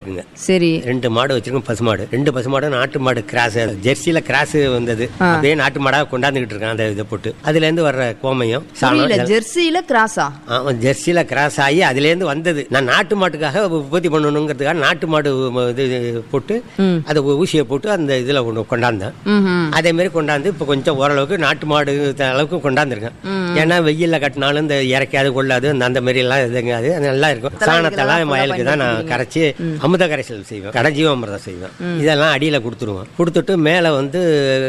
இருக்குங்க. சரி. 2 மாடு வச்சிருக்கோம், பசுமாடு. 2 பசுமாடு நாட்டு மாடு கிராஸ், ஜெர்சியில கிராஸ் வந்தது. அப்படியே நாட்டு மாடா கொண்டாந்துகிட்டு இருக்கேன். அந்த இதை போட்டு அதுல இருந்து வர்ற கோமையும் ஜெர்சியில கிராஸா? ஜெர்சியில கிராஸ் ஆகி அதுல இருந்து வந்தது. நான் நாட்டு மாட்டுக்காக உற்பத்தி பண்ணணுங்கிறதுக்காக நாட்டு மாடு இது போட்டு அதை ஊசியை போட்டு அந்த இதுல கொண்டாந்தேன். அதே மாதிரி கொண்டாந்து இப்ப கொஞ்சம் ஓரளவுக்கு நாட்டு மாடு அளவுக்கு கொண்டாந்துருக்கேன். ஏன்னா வெயில்ல கட்டினாலும் இந்த இறக்காது கொள்ளாது அந்த மாதிரி எல்லாம் இதுங்காது, அது நல்லா இருக்கும். சாணத்தெல்லாம் வயலுக்கு தான் நான் கரைச்சி அமுத கரைசல் செய்வேன், கடஜீவாமிர்தம் செய்வேன். இதெல்லாம் அடியில கொடுத்துருவோம். கொடுத்துட்டு மேல வந்து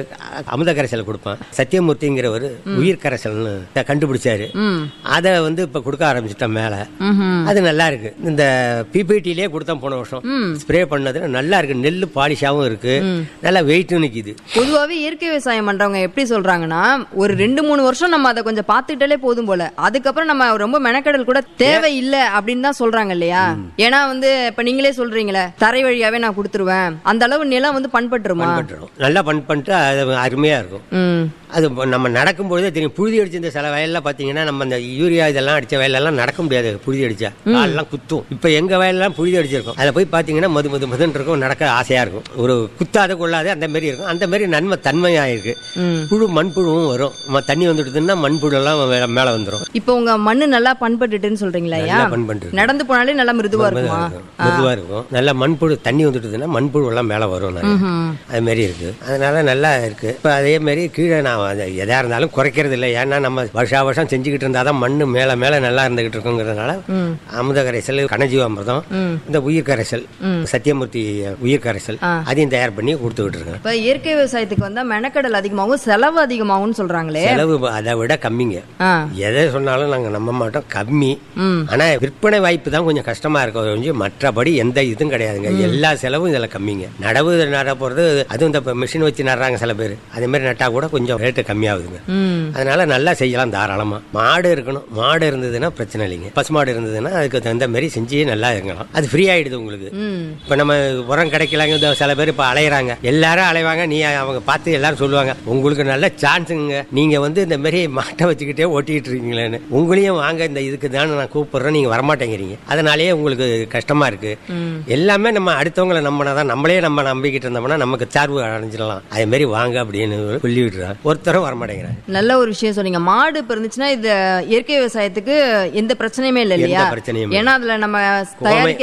அமுத கரைசல் கொடுப்பேன். சத்தியமூர்த்திங்கிற ஒரு உயிர் கரைசல்னு கண்டுபிடிச்சாரு. அதை வந்து இப்ப கொடுக்க ஆரம்பிச்சுட்டேன் மேல. அது நல்லா இருக்கு. இந்த பிபிடிலே கொடுத்தேன் போன வருஷம். ஸ்ப்ரே பண்ணது நல்லா இருக்கு. நெல்லு பாலிஷாவும் இருக்கு, நல்லா வெயிட்டும் நிக்குது. பொதுவாவே இயற்கை விவசாயம் பண்றவங்க எப்படி சொல்றாங்கன்னா, ஒரு 2-3 வருஷம் நம்ம அதை கொஞ்சம் பாத்துக்கிட்டாலே போதும் போல, அதுக்கப்புறம் நம்ம ரொம்ப மெனக்கடல் கூட தேவை இல்ல அப்படின்னு தான் சொல்றாங்க இல்லையா? ஏன்னா வந்து இப்ப நீங்களே சொல்றீங்களே, தரை வழியாவே நான் கொடுத்துருவேன், அந்த அளவு நிலம் வந்து பண்பட்டுருமா? நல்லா பண்ணிட்டு அருமையா இருக்கும். அது நம்ம நடக்கும்போதே தெரியும். புழுதி அடிச்ச இந்த சில வயல்லாம் பாத்தீங்கன்னா, நம்ம இந்த யூரியா இதெல்லாம் அடிச்ச வயலெல்லாம் நடக்க முடியாது. புழுதி அடிச்சா காலெல்லாம் குத்தும். இப்ப எங்க வயல்லாம் புழுதி அடிச்சிருக்கும். அதை போய் பாத்தீங்கன்னா மதுன்னு இருக்கும், நடக்க ஆசையா இருக்கும். ஒரு குத்தாத கொள்ளாத அந்த மாதிரி இருக்கும். அந்த மாதிரி நன்மை தன்மையா இருக்கு. புழு மண்புழுவும் வரும். தண்ணி வந்துடுதுன்னா மண்புழு எல்லாம் மேல வந்துடும். இப்ப உங்க மண்ணு நல்லா பண்பட்டுன்னு சொல்றீங்களா? நடந்து போனாலே நல்லா மிருதுவா இருக்கும். மிருதுவா இருக்கும். நல்லா மண்புழு தண்ணி வந்துடுதுன்னா மண்புழு எல்லாம் மேல வரும். அது மாதிரி இருக்கு. அதனால நல்லா இருக்கு. இப்ப அதே மாதிரி கீழே நான் எதா இருந்தாலும் குறைக்கிறது இல்லை. ஏன்னா நம்ம வருஷம் செஞ்சுக்கிட்டு இருந்தாதான் மண்ணு மேல மேல நல்லா இருந்துகிட்டு இருக்குங்கிறதுனால அமுத கரைசல், கனஜீவாமிர்தம், இந்த உயிர் கரைசல், சத்தியமூர்த்தி உயிர் கரைசல் அதையும் தயார் பண்ணி கொடுத்துக்கிட்டு இருக்கேன். இப்ப இயற்கை விவசாயத்துக்கு வந்தா மெனக்கடல் அதிகமாகும், செலவு அதிகமாகும் சொல்றாங்களே. செலவு அதை விட கம்மிங்க. எதை சொன்னாலும் நாங்க நம்ப மாட்டோம், கம்மி. ஆனா விற்பனை வாய்ப்பு தான் கொஞ்சம் கஷ்டமா இருக்கும். மற்றபடி எந்த இதுவும் கிடையாதுங்க. எல்லா செலவும் இதுல கம்மிங்க. நடவு நட போறது, அதுவும் இந்த மிஷின் வச்சு நடுறாங்க சில பேர். அதே மாதிரி நட்டா கூட கொஞ்சம் ரேட்டு கம்மியாகுதுங்க. அதனால நல்லா செய்யலாம் தாராளமா. மாடு இருக்கணும். மாடு இருந்ததுன்னா பிரச்சனை இல்லைங்க. பசுமாடு இருந்ததுன்னா அதுக்கு தகுந்த மாதிரி செஞ்சு நல்லா இருக்கலாம். அது ஃப்ரீ ஆயிடுது உங்களுக்கு. இப்ப நம்ம உரம் கிடைக்கலாங்க. சில பேர் இப்ப அலையறாங்க, எல்லாரும் அலைவாங்க. நீ அவங்க பார்த்து எல்லாரும் சொல்லுவாங்க, உங்களுக்கு நல்ல சான்ஸுங்க, நீங்க வந்து இந்த மாதிரி மாட்டை வச்சுக்கிட்டே ஓட்டிட்டு இருக்கீங்களேன்னு. உங்களையும் வாங்க, இந்த இதுக்கு தான் நான் கூப்பிடுறேன், நீங்க வரமாட்டேங்கிறீங்க. அதனாலேயே உங்களுக்கு கஷ்டமா இருக்கு. எல்லாமே நம்ம அடுத்தவங்களை நம்பினாதான், நம்மளே நம்ம நம்பிக்கிட்டு இருந்தோம்னா நமக்கு சார்பு அடைஞ்சிடலாம். அதே மாதிரி வாங்க அப்படின்னு சொல்லி விட்டுறாங்க. ஒருத்தரும் வரமாட்டேங்கிறாங்க. நல்ல ஒரு விஷயம் சொன்னீங்க. மாடு இருந்துச்சுன்னா இது இயற்கை விவசாயத்துக்கு எந்த பிரச்சனையுமே இல்லை இல்லையா? ஏன்னா அதுல நம்ம தயாரிக்கிற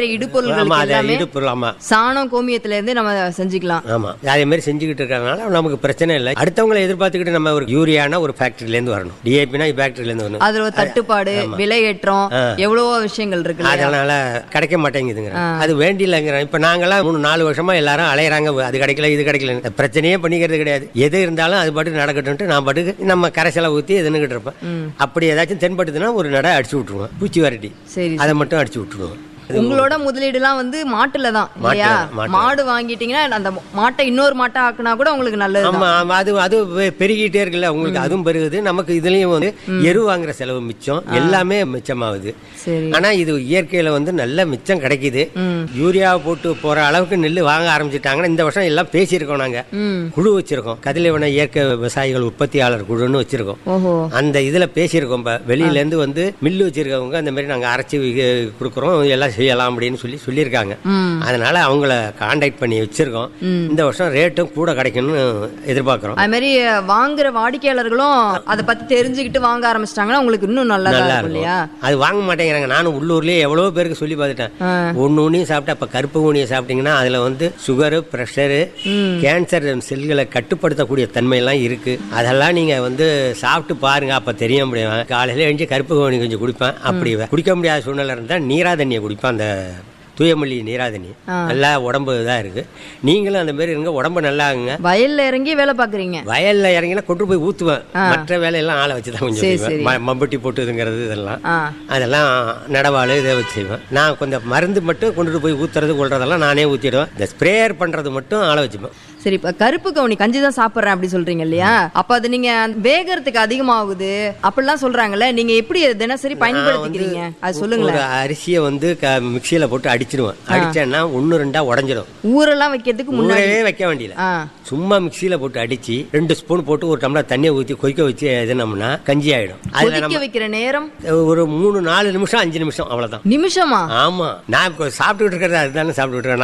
இடுபொருள் சாணம் கோமியத்துல இருந்து நம்ம செஞ்சுக்கலாம். ஆமா, அதே மாதிரி செஞ்சுக்கிட்டு இருக்கிறதுனால நமக்கு பிரச்சனை இல்லை. அடுத்தவங்களை எதிர்பார்த்துக்கிட்டு நம்ம ஒரு யூரியானா ஒரு ஃபேக்டரியில இருந்து வரணும், டிஏபினா ஃபேக்டரியில இருந்து வரணும். அதுல தட்டுப்பாடு, விலையேற்றம், எவ்வளவோ விஷயங்கள் இருக்கு. அதனால கிடைக்க மாட்டேங்குதுங்க. அது வேண்டியலங்கிற. இப்ப நாங்கெல்லாம் 3-4 வருஷமா எல்லாரும் அலையறாங்க, அது கிடைக்கல இது கிடைக்கல. பிரச்சனையே பண்ணிக்கிறது கிடையாது. எது இருந்தாலும் அது பாட்டு நடக்கட்டும், நான் பாட்டுக்கு நம்ம கரைசலை ஊத்தி எதுன்னுகிட்டு இருப்பேன். அப்படி ஏதாச்சும் தென்படுதுன்னா ஒரு நடை அடிச்சு விட்டுருவோம், பூச்சி வரட்டி அதை மட்டும் அடிச்சு விட்டுருவோம். உங்களோட முதலீடு எல்லாம் வந்து மாட்டுல தான் இல்லையா? மாடு வாங்கிட்டீங்கன்னா அந்த மாட்டை இன்னொரு மாட்டை ஆக்குனா கூட உங்களுக்கு நல்லது. அது பெருகிட்டே இருக்குல்ல உங்களுக்கு, அதுவும் பெருகுது. நமக்கு இதுலயும் வந்து எரு வாங்குற செலவு மிச்சம், எல்லாமே மிச்சமாகுது. ஆனா இது இயற்கையில வந்து நல்ல மிச்சம் கிடைக்குது. யூரியாவை போட்டு போற அளவுக்கு நெல்லு வாங்க ஆரம்பிச்சுட்டாங்கன்னா இந்த வருஷம் எல்லாம் பேசியிருக்கோம். நாங்க குழு வச்சிருக்கோம், கதிரவன இயற்கை விவசாயிகள் உற்பத்தியாளர் குழுன்னு வச்சிருக்கோம். அந்த இதுல பேசியிருக்கோம். வெளியில இருந்து வந்து மில்லு வச்சிருக்கவங்க அந்த மாதிரி நாங்க அரைச்சி கொடுக்குறோம், எல்லாம் செய்யலாம் அப்படின்னு சொல்லியிருக்காங்க. அதனால அவங்கள கான்டாக்ட் பண்ணி வச்சிருக்கோம். இந்த வருஷம் ரேட்டும் கூட கிடைக்கும்னு எதிர்பார்க்கிறோம். அது மாதிரி வாங்குற வாடிக்கையாளர்களும் அதை பத்தி தெரிஞ்சுக்கிட்டு வாங்க ஆரம்பிச்சிட்டாங்கன்னா உங்களுக்கு இன்னும் நல்லா இருக்கும் இல்லையா? அது வாங்க மாட்டேங்கிறாங்க. நானும் உள்ளூர்லயே எவ்வளவு பேருக்கு சொல்லி பார்த்துட்டேன். ஒன்னொன்னையும் சாப்பிட்டா, இப்ப கருப்பு ஊனியை சாப்பிட்டீங்கன்னா அதுல வந்து சுகரு, பிரஷரு, கேன்சர் செல்களை கட்டுப்படுத்தக்கூடிய தன்மை எல்லாம் இருக்கு. அதெல்லாம் நீங்க வந்து சாப்பிட்டு பாருங்க, அப்ப தெரிய முடியும். காலையில எழுந்து கருப்பு ஊனி கொஞ்சம் குடிப்பேன். அப்படி குடிக்க முடியாத சூழ்நிலை இருந்தா நீரா தண்ணியை குடிப்பேன். அந்த தூயமல்லி நீராதண்ணி நல்லா உடம்பு தான் இருக்கு. நீங்களும் அந்த மாதிரி இருங்க, உடம்பு நல்லா ஆகுங்க. வயல்ல இறங்கி வேலை பாக்குறீங்க? வயல்ல இறங்கினா கொண்டு போய் ஊத்துவேன். மற்ற வேலையெல்லாம் ஆளை வச்சுதான் கொஞ்சம் மம்பட்டி போட்டுதுங்கிறது இதெல்லாம், அதெல்லாம் நடவாளு இதை வச்சு செய்வேன். நான் கொஞ்சம் மருந்து மட்டும் கொண்டுட்டு போய் ஊத்துறது கொள்றதெல்லாம் நானே ஊத்திடுவேன். இந்த ஸ்ப்ரேயர் பண்றது மட்டும் ஆளை வச்சுப்பேன். சரி, இப்ப கருப்பு கவுனி கஞ்சி தான் சாப்பிடுறேன் அப்படி சொல்றீங்க இல்லையா? அப்ப அது நீங்க வேகறதுக்கு அதிகமாகுது அப்படிலாம் சொல்றாங்கல்ல, நீங்க எப்படி தினசரி பயன்படுத்திக்கிறீங்க அது சொல்லுங்களேன். அரிசியை வந்து மிக்சியில போட்டு அடிச்சிடுவேன். அடிச்சேன்னா 1-2 உடஞ்சிடும். ஊரெல்லாம் வைக்கிறதுக்கு முன்னாடியே வைக்க வேண்டியது. சும்மா மிக்சியில போட்டு அடிச்சு 2 ஸ்பூன் போட்டு ஒரு டம்ளர் தண்ணியை ஊற்றி கொதிக்க வச்சு எதுனோம்னா கஞ்சி ஆயிடும். அதுல வைக்கிற நேரம் ஒரு 3-4 நிமிஷம் 5 நிமிஷம் அவ்வளவுதான். நிமிஷமா? ஆமா, நான் சாப்பிட்டுட்டு இருக்கிறது அதுதானே சாப்பிட்டுட்டு இருக்கேன்.